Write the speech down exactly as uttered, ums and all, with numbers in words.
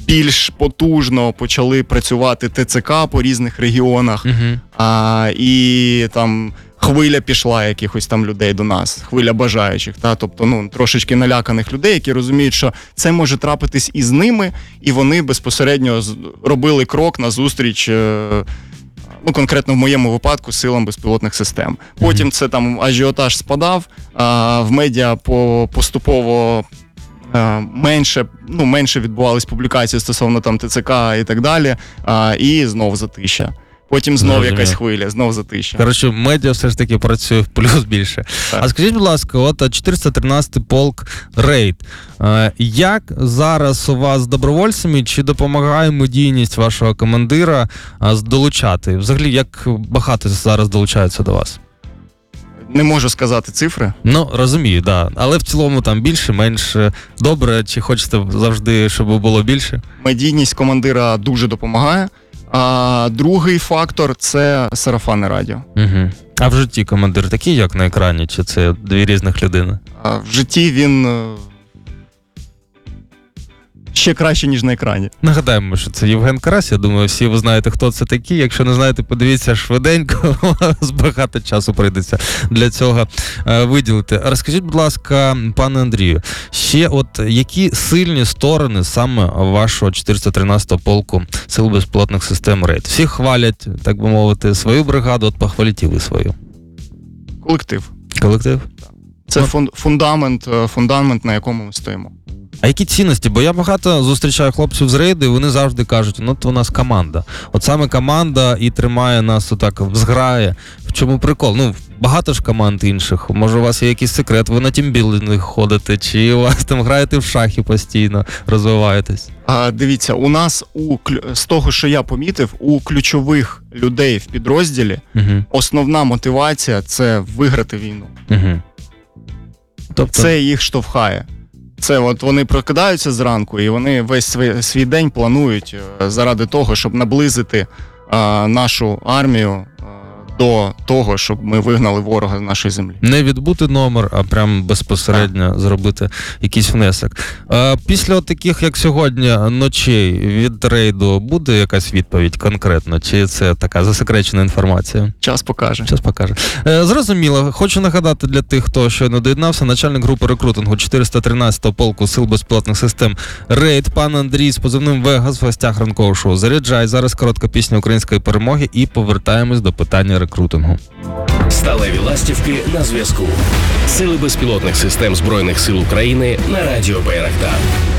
більш потужно почали працювати ТЦК по різних регіонах, uh-huh. а, і там хвиля пішла якихось там людей до нас, хвиля бажаючих, та? Тобто ну, трошечки наляканих людей, які розуміють, що це може трапитись і з ними, і вони безпосередньо робили крок назустріч, ну, конкретно в моєму випадку, силам безпілотних систем. Потім mm-hmm. це там ажіотаж спадав, а в медіа по, поступово а, менше, ну, менше відбувались публікації стосовно там ТЦК і так далі, а, і знов затища. Потім знов Розумію. якась хвиля, знов затища. Коротше, медіа все ж таки працює в плюс більше. Так. А скажіть, будь ласка, от чотириста тринадцятий полк «Рейд». Як зараз у вас з добровольцями, чи допомагає медійність вашого командира долучати? Взагалі, як багато зараз долучаються до вас? Не можу сказати цифри. Ну, розумію, так. Да. Але в цілому там більше, менше. Добре, чи хочете завжди, щоб було більше? Медійність командира дуже допомагає. А другий фактор – це сарафанне радіо. Угу. А в житті командир такий, як на екрані, чи це дві різних людини? А в житті він ще краще, ніж на екрані. Нагадаємо, що це Євген Карась. Я думаю, всі ви знаєте, хто це такий. Якщо не знаєте, подивіться швиденько. Багато часу прийдеться для цього е, виділити. Розкажіть, будь ласка, пане Андрію, ще от які сильні сторони саме вашого чотириста тринадцятого полку Сил безпілотних систем «Рейд»? Всі хвалять, так би мовити, свою бригаду, от похваліть і ви свою. Колектив. Колектив? Це от. фундамент, фундамент, на якому ми стоїмо. А які цінності? Бо я багато зустрічаю хлопців з рейду, і вони завжди кажуть, ну, то у нас команда. От саме команда і тримає нас отак в зграї. В чому прикол? Ну, багато ж команд інших. Може, у вас є якийсь секрет, ви на тімбілдинг ходите, чи у вас там граєте в шахи постійно, розвиваєтесь? А, дивіться, у нас, у, з того, що я помітив, у ключових людей в підрозділі угу. основна мотивація – це виграти війну. Угу. Тобто... Це їх штовхає. Це от вони прокидаються зранку, і вони весь свій, свій день планують заради того, щоб наблизити а, нашу армію а, до того, щоб ми вигнали ворога з нашої землі. Не відбути номер, а прям безпосередньо так. зробити якийсь внесок. А, після от таких, як сьогодні, ночей від рейду буде якась відповідь конкретно? Чи це така засекречена інформація? Час покаже. Час покаже. Е, зрозуміло. Хочу нагадати для тих, хто щойно доєднався, начальник групи рекрутингу чотириста тринадцятого полку Сил безпілотних систем «Рейд», пан Андрій з позивним «Вегас» в гостях ранкового шоу «Заряджай». Зараз коротка пісня української перемоги і повертаємось до питання рекрутингу. Сталеві ластівки на зв'язку. Сили безпілотних систем Збройних сил України на радіо Байрактар.